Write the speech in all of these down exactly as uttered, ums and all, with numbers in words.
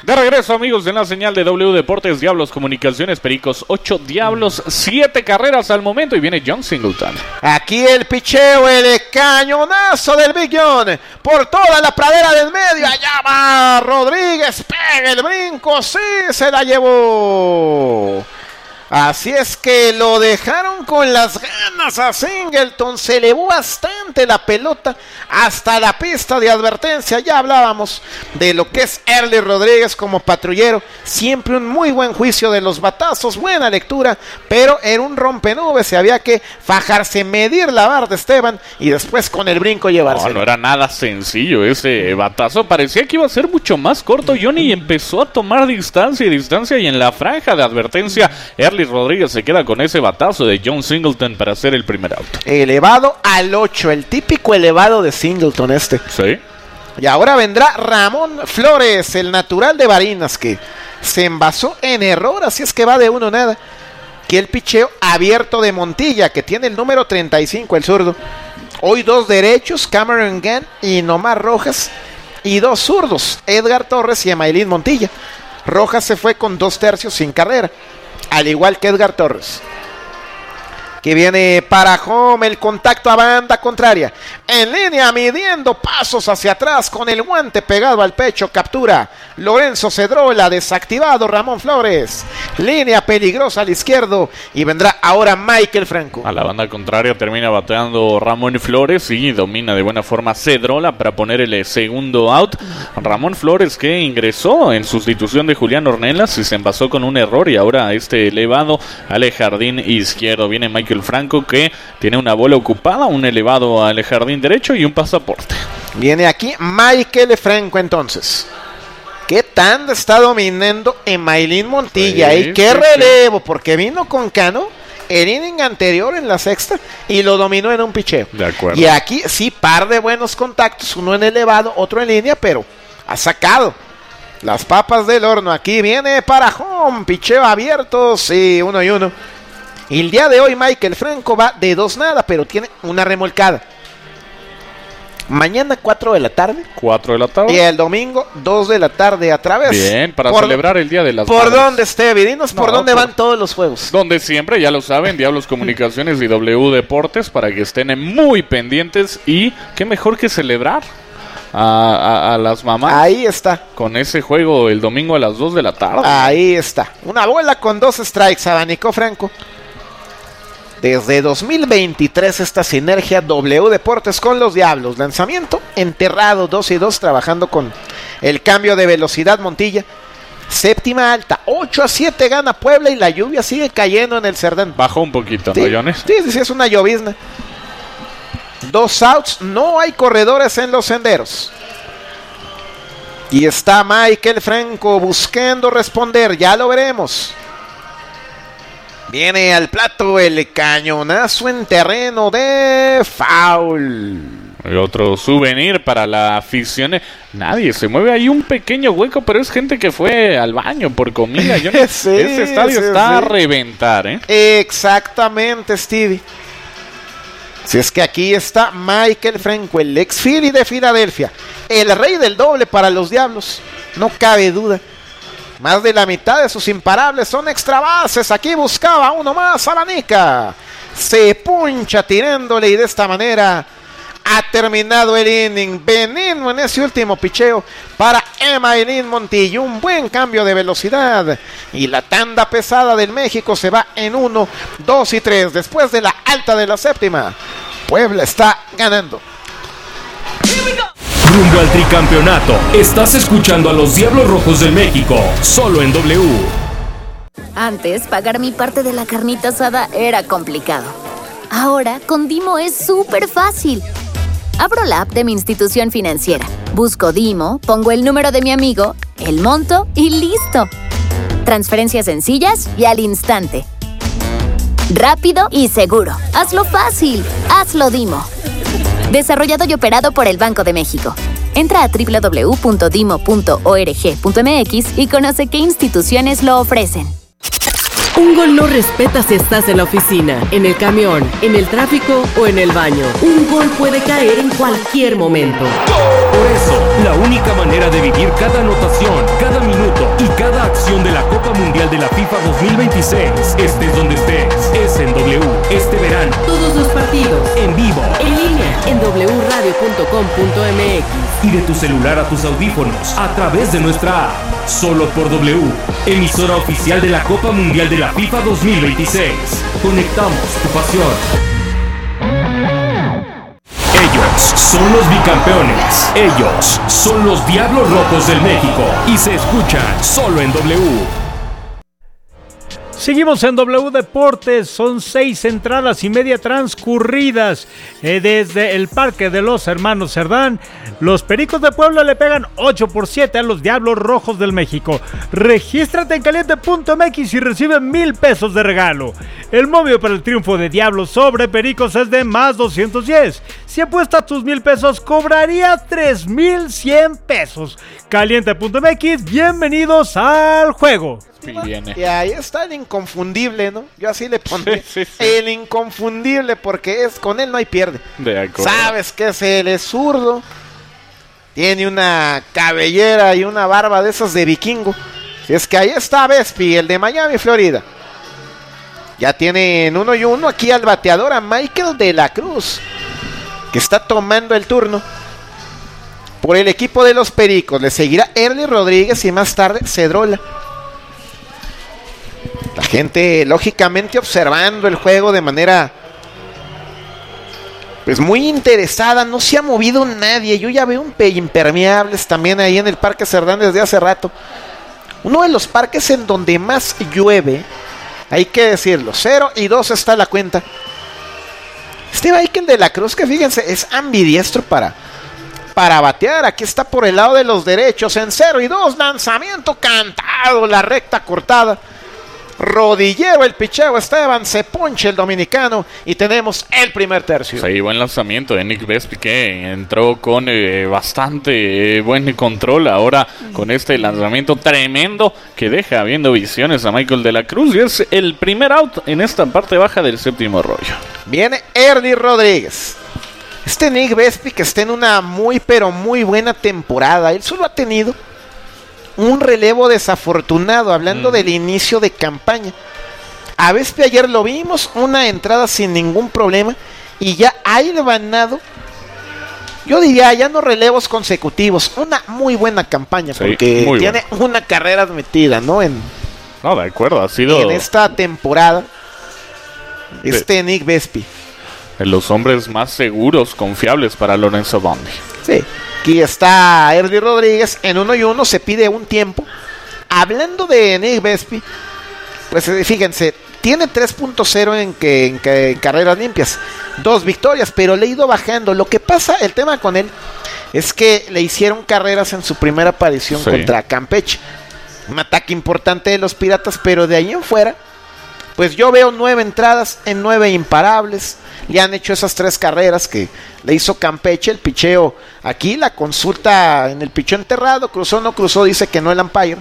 De regreso, amigos, en la señal de W Deportes, Diablos Comunicaciones, Pericos, ocho Diablos, siete carreras al momento y viene John Singleton. Aquí el picheo, el cañonazo del Big John, por toda la pradera del medio, allá va Rodríguez, pega el brinco, sí, se la llevó. Así es que lo dejaron con las ganas a Singleton, se elevó bastante la pelota hasta la pista de advertencia. Ya hablábamos de lo que es Early Rodríguez como patrullero, siempre un muy buen juicio de los batazos, buena lectura, pero era un rompenubes, se había que fajarse, medir la barra de Esteban y después con el brinco llevarse. No, no era nada sencillo ese batazo, parecía que iba a ser mucho más corto. Johnny empezó a tomar distancia y distancia y en la franja de advertencia Early Rodríguez se queda con ese batazo de John Singleton para hacer el primer out. Elevado al ocho, el típico elevado de Singleton este. Sí. Y ahora vendrá Ramón Flores, el natural de Barinas, que se envasó en error, así es que va de uno nada. Que el picheo abierto de Montilla, que tiene el número treinta y cinco, el zurdo. Hoy dos derechos, Cameron Gann y Nomar Rojas. Y dos zurdos, Edgar Torres y Emailín Montilla. Rojas se fue con dos tercios sin carrera, al igual que Edgar Torres. Que viene para home, el contacto a banda contraria. En línea, midiendo pasos hacia atrás con el guante pegado al pecho. Captura Lorenzo Cedrola, desactivado Ramón Flores. Línea peligrosa al izquierdo y vendrá ahora Michael Franco. A la banda contraria termina bateando Ramón Flores y domina de buena forma Cedrola para poner el segundo out. Ramón Flores que ingresó en sustitución de Julián Ornelas y se envasó con un error y ahora este elevado al jardín izquierdo. Viene Michael Franco que tiene una bola ocupada, un elevado al jardín derecho y un pasaporte. Viene aquí Michael Franco entonces. ¿Qué tanto está dominando Emailín Montilla? Sí, y qué sí, relevo, sí. Porque vino con Cano el inning anterior en la sexta y lo dominó en un picheo. De acuerdo. Y aquí sí, par de buenos contactos, uno en elevado, otro en línea, pero ha sacado las papas del horno. Aquí viene para home, picheo abierto, sí, uno y uno. Y el día de hoy Michael Franco va de dos nada, pero tiene una remolcada. Mañana cuatro de la tarde. cuatro de la tarde. Y el domingo dos de la tarde a través. Bien, para por, celebrar el Día de las ¿Por Madres. dónde, Stevie? Dinos no, por dónde por, van todos los juegos. Donde siempre, ya lo saben, Diablos Comunicaciones y W Deportes, para que estén muy pendientes. Y qué mejor que celebrar a, a, a las mamás. Ahí está. Con ese juego el domingo a las dos de la tarde. Ahí está. Una bola con dos strikes, abanicó Franco. Desde dos mil veintitrés esta sinergia W Deportes con los Diablos. Lanzamiento enterrado, dos y dos, trabajando con el cambio de velocidad Montilla. Séptima alta, ocho a siete gana Puebla y la lluvia sigue cayendo en el Cerdán. Bajó un poquito, sí, ¿no, Jones? Sí, sí, sí, es una llovizna. Dos outs, no hay corredores en los senderos. Y está Michael Franco buscando responder, ya lo veremos. Viene al plato el cañonazo en terreno de foul. Y otro souvenir para la afición. Nadie se mueve, hay un pequeño hueco, pero es gente que fue al baño por comida. Yo no... sí, este estadio sí, está sí. a reventar, ¿eh? Exactamente, Stevie. Si es que aquí está Michael Franco, el ex Philly de Filadelfia, el rey del doble para los Diablos, no cabe duda. Más de la mitad de sus imparables son extra bases. Aquí buscaba uno más, Alanica. Se puncha tirándole y de esta manera ha terminado el inning. Benigno en ese último picheo para Emailín Montilla. Un buen cambio de velocidad. Y la tanda pesada del México se va en uno, dos y tres. Después de la alta de la séptima, Puebla está ganando. Rumbo al tricampeonato. Estás escuchando a los Diablos Rojos del México, solo en W. Antes, pagar mi parte de la carnita asada era complicado. Ahora, con Dimo es súper fácil. Abro la app de mi institución financiera, busco Dimo, pongo el número de mi amigo, el monto y listo. Transferencias sencillas y al instante. Rápido y seguro. Hazlo fácil. Hazlo Dimo. Desarrollado y operado por el Banco de México. Entra a doble u doble u doble u punto dimo punto org punto m x y conoce qué instituciones lo ofrecen. Un gol no respeta si estás en la oficina, en el camión, en el tráfico o en el baño. Un gol puede caer en cualquier momento. Por eso, la única manera de vivir cada anotación, cada minuto y cada acción de la Copa Mundial de la FIFA dos mil veintiséis, estés donde estés, es en W. Este verano, Todos los partidos, en vivo, en línea, en doble u radio punto com punto m x. y de tu celular a tus audífonos, a través de nuestra app. Solo por W, emisora oficial de la Copa Mundial de la FIFA dos mil veintiséis. Conectamos tu pasión. Ellos son los bicampeones. Ellos son los Diablos Rojos del México. Y se escuchan solo en W. Seguimos en W Deportes, son seis entradas y media transcurridas eh, desde el Parque de los Hermanos Cerdán. Los Pericos de Puebla le pegan ocho por siete a los Diablos Rojos del México. Regístrate en caliente punto m x y recibe mil pesos de regalo. El móvil para el triunfo de Diablos sobre Pericos es de más doscientos diez. Si apuestas tus mil pesos, cobraría tres mil cien pesos. caliente punto m x, bienvenidos al juego. Viene. Y ahí está el inconfundible, ¿no? Yo así le pondré. Sí, sí, sí. El inconfundible, porque es con él no hay pierde. De acuerdo. Sabes que es él, es zurdo. Tiene una cabellera y una barba de esas de vikingo. Si es que ahí está Vespi, el de Miami, Florida. Ya tienen uno y uno aquí al bateador, a Michael de la Cruz, que está tomando el turno por el equipo de los Pericos. Le seguirá Erly Rodríguez y más tarde Cedrola. La gente lógicamente observando el juego de manera pues muy interesada. No se ha movido nadie. Yo ya veo un pe impermeables también ahí en el Parque Cerdán desde hace rato. Uno de los parques en donde más llueve, hay que decirlo. Cero y dos está la cuenta. Este Michael de la Cruz, que fíjense, es ambidiestro para, para batear. Aquí está por el lado de los derechos en cero y dos. Lanzamiento cantado, la recta cortada. Rodillero el picheo, Esteban se ponche el dominicano y tenemos el primer tercio. Sí, buen lanzamiento de Nick Vespi, que entró con eh, bastante eh, buen control ahora con este lanzamiento tremendo que deja viendo visiones a Michael de la Cruz, y es el primer out en esta parte baja del séptimo rollo. Viene Erly Rodríguez. Este Nick Vespi que está en una muy pero muy buena temporada. Él solo ha tenido un relevo desafortunado, hablando mm. del inicio de campaña. A Vespi ayer lo vimos, una entrada sin ningún problema, y ya ha ganado, yo diría, ya no relevos consecutivos. Una muy buena campaña, sí, porque tiene bueno. una carrera admitida, ¿no? En, no, de acuerdo, ha sido en esta temporada, este de, Nick Vespi. De los hombres más seguros, confiables para Lorenzo Bondi. Sí. Aquí está Erly Rodríguez en uno y uno, se pide un tiempo. Hablando de Nick Vespi, pues fíjense, tiene tres punto cero en, que, en, que, en carreras limpias, dos victorias, pero le ha ido bajando. Lo que pasa, el tema con él, es que le hicieron carreras en su primera aparición sí. contra Campeche. Un ataque importante de los Piratas, pero de ahí en fuera, pues yo veo nueve entradas en nueve imparables. Le han hecho esas tres carreras que le hizo Campeche. El picheo aquí, la consulta en el picheo enterrado, cruzó o no cruzó, dice que no el umpire.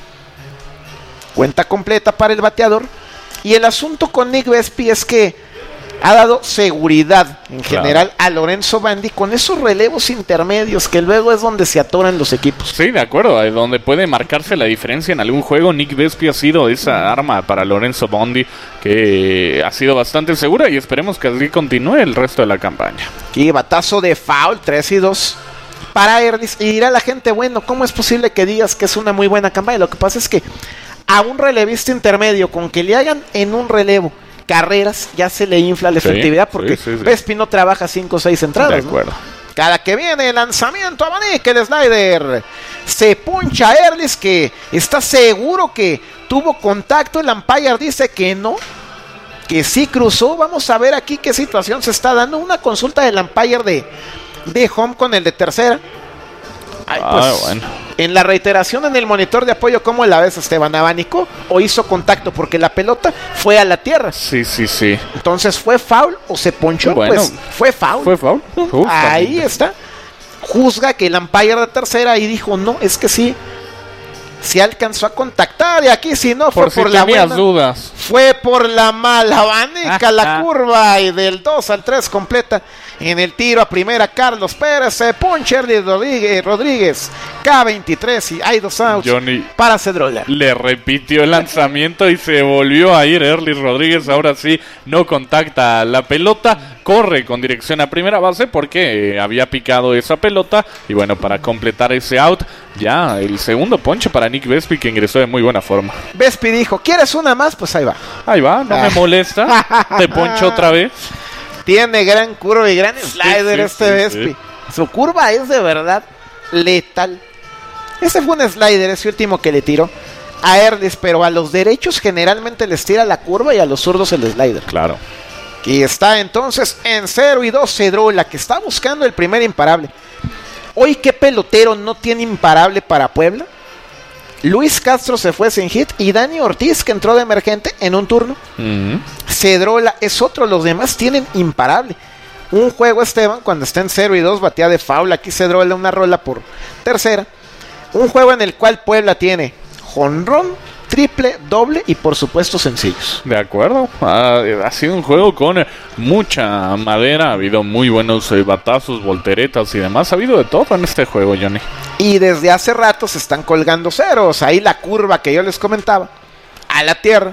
Cuenta completa para el bateador. Y el asunto con Nick Vespi es que ha dado seguridad en claro. general a Lorenzo Bondi con esos relevos intermedios que luego es donde se atoran los equipos. Sí, de acuerdo, es donde puede marcarse la diferencia en algún juego. Nick Vespi ha sido esa arma para Lorenzo Bondi que ha sido bastante segura, y esperemos que así continúe el resto de la campaña. Aquí batazo de foul, tres y dos para Erdis, y dirá la gente, bueno, ¿cómo es posible que digas que es una muy buena campaña? Lo que pasa es que a un relevista intermedio, con que le hagan en un relevo carreras, ya se le infla la sí, efectividad, porque sí, sí, sí. Vespi no trabaja cinco o seis entradas. De acuerdo. ¿No? Cada que viene el lanzamiento a abanique el slider, se puncha Erlis, que está seguro que tuvo contacto. El umpire dice que no, que sí cruzó. Vamos a ver aquí qué situación se está dando. Una consulta del umpire de, de home con el de tercera. Ay, pues, ah, bueno. En la reiteración en el monitor de apoyo, ¿cómo la ves, Esteban? ¿Abanicó o hizo contacto? Porque la pelota fue a la tierra. Sí, sí, sí. Entonces, ¿fue foul o se ponchó? Bueno, pues fue foul. Fue foul. Uf, ahí está. Juzga que el umpire de tercera y dijo, no, es que sí. se alcanzó a contactar y aquí si no fue Por, por si la tenías buena, dudas. fue por la mala abanica la curva y del dos al tres completa. En el tiro a primera Carlos Pérez, se poncha Erly Rodríguez, Rodríguez, K veintitrés y hay dos outs Johnny para Cedrola. le repitió el lanzamiento y se volvió a ir Erly Rodríguez. Ahora sí no contacta la pelota, corre con dirección a primera base porque eh, había picado esa pelota. Y bueno, para completar ese out, ya el segundo ponche para Nick Vespi, que ingresó de muy buena forma. Vespi dijo, ¿quieres una más? Pues ahí va. Ahí va, no me molesta. Te poncho otra vez. Tiene gran curva y gran slider sí, este sí, Vespi. sí. Su curva es de verdad letal. Ese fue un slider, ese último que le tiró a Erdis, pero a los derechos generalmente les tira la curva y a los zurdos el slider. Claro. Y está entonces en cero y dos Cedrola, que está buscando el primer imparable. Hoy, ¿qué pelotero no tiene imparable para Puebla? Luis Castro se fue sin hit y Dani Ortiz, que entró de emergente en un turno. Uh-huh. Cedrola es otro, los demás tienen imparable. Un juego, Esteban, cuando está en cero y dos, batía de foul. Aquí Cedrola una rola por tercera. Un juego en el cual Puebla tiene jonrón, triple, doble y por supuesto sencillos. De acuerdo, ha, ha sido un juego con mucha madera, ha habido muy buenos eh, batazos, volteretas y demás, ha habido de todo en este juego, Johnny. Y desde hace rato se están colgando ceros, ahí la curva que yo les comentaba, a la tierra,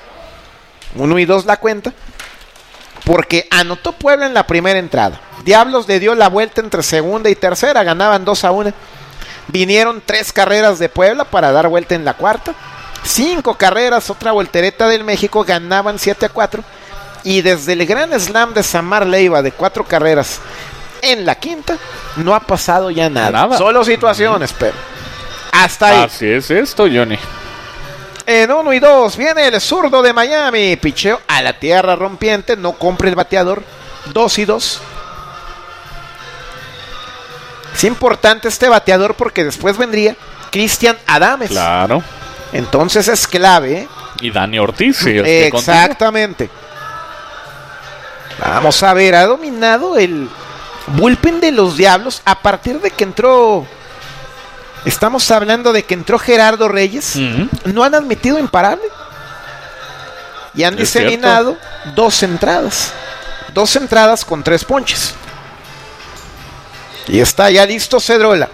uno y dos la cuenta, porque anotó Puebla en la primera entrada. Diablos le dio la vuelta entre segunda y tercera, ganaban dos a uno. Vinieron tres carreras de Puebla para dar vuelta en la cuarta. Cinco carreras, otra voltereta del México, ganaban siete a cuatro. Y desde el gran slam de Samar Leiva de cuatro carreras en la quinta, no ha pasado ya nada. Nada. Solo situaciones, pero hasta ahí. Así es esto, Johnny. En uno y dos viene el zurdo de Miami. Picheo a la tierra rompiente, no compre el bateador. Dos y dos. Es importante este bateador porque después vendría Cristian Adames. Claro. Entonces es clave, ¿eh? Y Dani Ortiz. ¿Sí? Exactamente. Vamos a ver, ha dominado el bullpen de los Diablos a partir de que entró. Estamos hablando de que entró Gerardo Reyes. Uh-huh. No han admitido imparable. Y han Es diseminado dos entradas. Dos entradas con tres ponches. Y está ya listo Cedrola.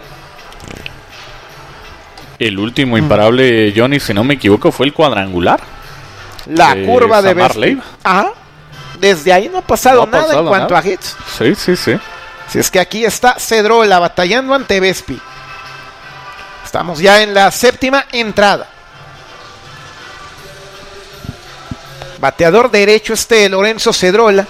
El último imparable, Johnny, si no me equivoco, fue el cuadrangular. La de curva de Samar Vespi. Leiva. Ajá. Desde ahí no ha pasado No ha nada pasado en cuanto nada. a hits. Sí, sí, sí. Si es que aquí está Cedrola batallando ante Vespi. Estamos ya en la séptima entrada. Bateador derecho este Lorenzo Cedrola.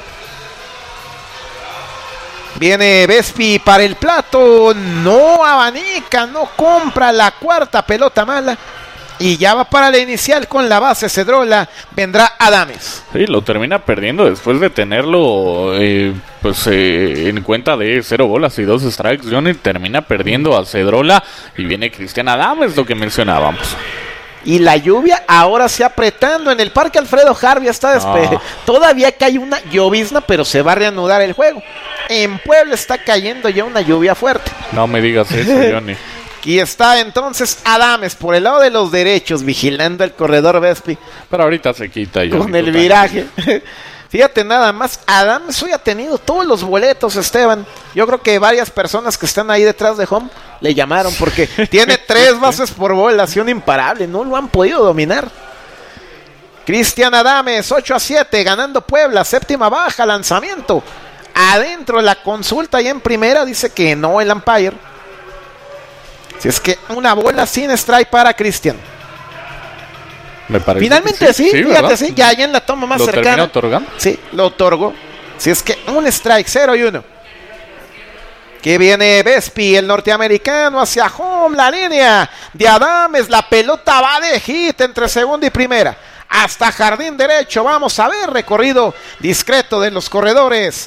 Viene Vespi para el plato. No abanica, no compra la cuarta pelota mala. Y ya va para la inicial con la base Cedrola. Vendrá Adames. Sí, lo termina perdiendo después de tenerlo eh, pues eh, en cuenta de cero bolas y dos strikes. Johnny termina perdiendo a Cedrola y viene Cristian Adames, lo que mencionábamos. Y la lluvia ahora se apretando en el Parque Alfredo Harvey. Está despe- Ah. Todavía cae una llovizna, pero se va a reanudar el juego. En Puebla está cayendo ya una lluvia fuerte. No me digas eso, Johnny. Y está entonces Adames por el lado de los derechos, vigilando el corredor Vespi Pero ahorita se quita, Johnny. con el tú viraje. Fíjate nada más, Adames hoy ha tenido todos los boletos, Esteban. Yo creo que varias personas que están ahí detrás de home le llamaron porque tiene tres bases por bolas y un imparable. No lo han podido dominar. Cristian Adames, ocho a siete, ganando Puebla, séptima baja, lanzamiento. Adentro la consulta ya en primera dice que no el umpire. Si es que una bola sin strike para Cristian. Me parece Finalmente que sí, sí, fíjate, ¿verdad? sí, ya, ya en la toma más ¿Lo terminó cercana. otorgando? Sí, lo otorgó. Si es que un strike, cero y uno. Que viene Vespi, el norteamericano, hacia home, la línea de Adames. La pelota va de hit entre segunda y primera. Hasta jardín derecho, vamos a ver, recorrido discreto de los corredores.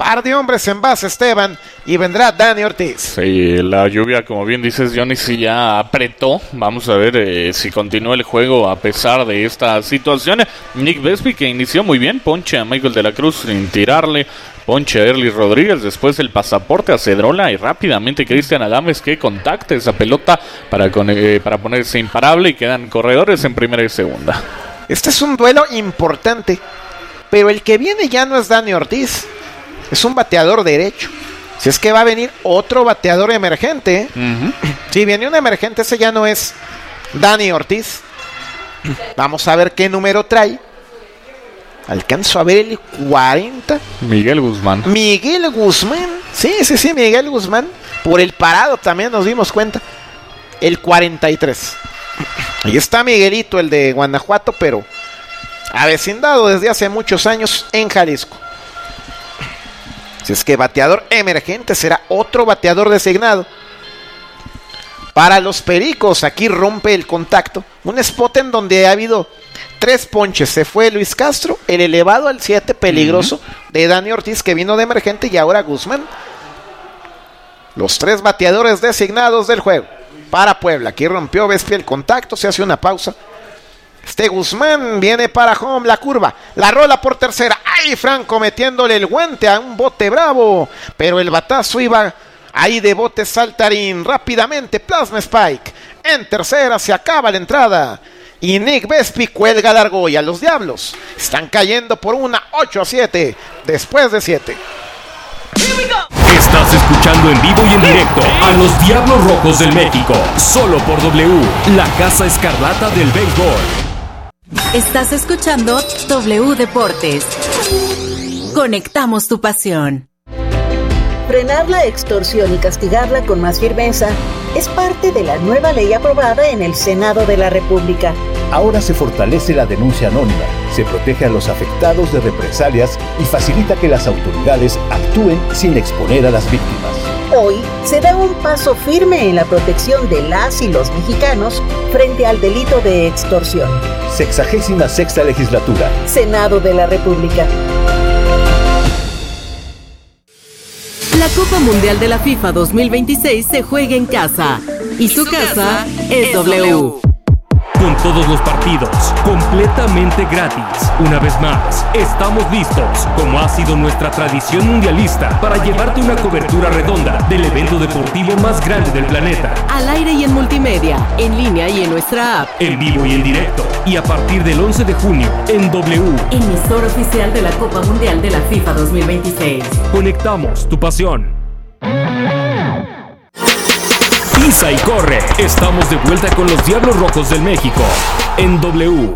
Par de hombres en base, Esteban, y vendrá Dani Ortiz. Sí, la lluvia, como bien dices, Johnny, sí ya apretó. Vamos a ver eh, si continúa el juego a pesar de esta situación. Nick Vespi, que inició muy bien, ponche a Michael de la Cruz sin tirarle, ponche a Erly Rodríguez, después el pasaporte a Cedrola y rápidamente Cristian Adames que contacta esa pelota para, con, eh, para ponerse imparable, y quedan corredores en primera y segunda. Este es un duelo importante, pero el que viene ya no es Dani Ortiz. Es un bateador derecho. Si es que va a venir otro bateador emergente, ¿eh? Uh-huh. Si viene un emergente, ese ya no es Dani Ortiz. Vamos a ver qué número trae. Alcanzo a ver el cuarenta. Miguel Guzmán. Miguel Guzmán. Sí, sí, sí, Miguel Guzmán. Por el parado también nos dimos cuenta. El cuarenta y tres. Ahí está Miguelito, el de Guanajuato, pero avecindado desde hace muchos años en Jalisco. Si es que bateador emergente, será otro bateador designado. Para los Pericos, aquí rompe el contacto. Un spot en donde ha habido tres ponches. Se fue Luis Castro, el elevado al siete peligroso uh-huh. de Dani Ortiz, que vino de emergente, y ahora Guzmán. Los tres bateadores designados del juego. Para Puebla, aquí rompió Vespi el contacto, se hace una pausa. Este Guzmán viene para home, la curva, la rola por tercera. ¡Ay, Franco metiéndole el guante a un bote bravo! Pero el batazo iba ahí de bote saltarín. Rápidamente Plasma Spike. En tercera se acaba la entrada. Y Nick Vespi cuelga la argolla. Los Diablos están cayendo por una ocho a siete después de siete. Estás escuchando en vivo y en directo a los Diablos Rojos del México. Solo por W, la Casa Escarlata del Béisbol. Estás escuchando W Deportes. Conectamos tu pasión. Frenar la extorsión y castigarla con más firmeza es parte de la nueva ley aprobada en el Senado de la República. Ahora se fortalece la denuncia anónima, se protege a los afectados de represalias y facilita que las autoridades actúen sin exponer a las víctimas. Hoy se da un paso firme en la protección de las y los mexicanos frente al delito de extorsión. Sexagésima sexta legislatura. Senado de la República. La Copa Mundial de la FIFA dos mil veintiséis se juega en casa. Y su casa es W. Con todos los partidos, completamente gratis. Una vez más, estamos listos, como ha sido nuestra tradición mundialista, para llevarte una cobertura redonda del evento deportivo más grande del planeta. Al aire y en multimedia, en línea y en nuestra app. En vivo y en directo. Y a partir del once de junio, en W. Emisor oficial de la Copa Mundial de la FIFA dos mil veintiséis. Conectamos tu pasión. Pisa y corre. Estamos de vuelta con los Diablos Rojos del México en W.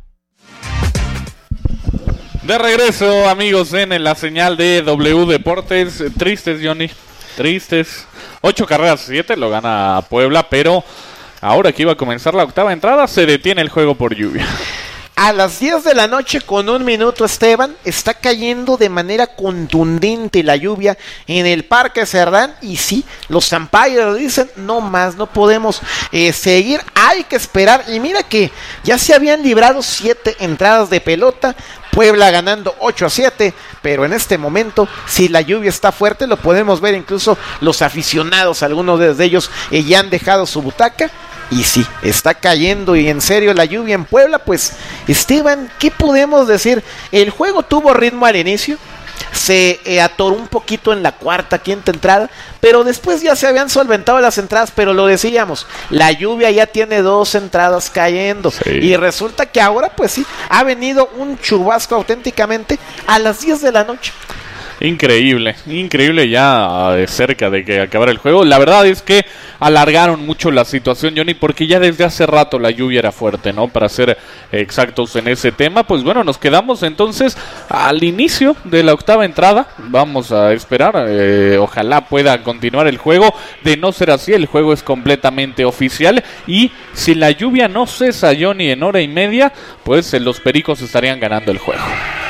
De regreso, amigos, en la señal de W Deportes. Tristes, Johnny. Tristes. Ocho carreras, siete lo gana Puebla, pero ahora que iba a comenzar la octava entrada, se detiene el juego por lluvia. A las diez de la noche con un minuto, Esteban, está cayendo de manera contundente la lluvia en el Parque Cerdán. Y sí, los umpires dicen, no más, no podemos eh, seguir, hay que esperar. Y mira que ya se habían librado siete entradas de pelota, Puebla ganando ocho a siete, pero en este momento, si la lluvia está fuerte, lo podemos ver incluso los aficionados, algunos de ellos eh, ya han dejado su butaca. Y sí, está cayendo y en serio la lluvia en Puebla. Pues, Esteban, ¿qué podemos decir? El juego tuvo ritmo al inicio, se eh, atoró un poquito en la cuarta, quinta entrada, pero después ya se habían solventado las entradas. Pero lo decíamos, la lluvia ya tiene dos entradas cayendo, sí. Y resulta que ahora, pues sí, ha venido un chubasco auténticamente a las diez de la noche. Increíble, increíble ya de cerca de que acabara el juego. La verdad es que alargaron mucho la situación, Johnny, porque ya desde hace rato la lluvia era fuerte, ¿no? Para ser exactos en ese tema. Pues bueno, nos quedamos entonces al inicio de la octava entrada. Vamos a esperar, eh, ojalá pueda continuar el juego. De no ser así, el juego es completamente oficial. Y si la lluvia no cesa, Johnny, en hora y media, pues eh, los Pericos estarían ganando el juego.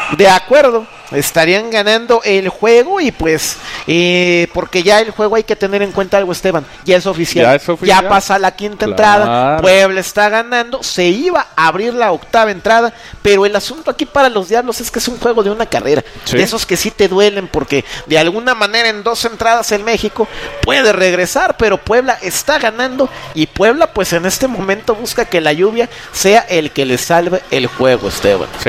De acuerdo, estarían ganando el juego y pues, eh, porque ya el juego hay que tener en cuenta algo, Esteban, ya es oficial, ya, es oficial. ya pasa la quinta Claro. entrada, Puebla está ganando, se iba a abrir la octava entrada, pero el asunto aquí para los Diablos es que es un juego de una carrera, sí. de esos que sí te duelen, porque de alguna manera en dos entradas el México puede regresar, pero Puebla está ganando y Puebla pues en este momento busca que la lluvia sea el que le salve el juego, Esteban. Sí,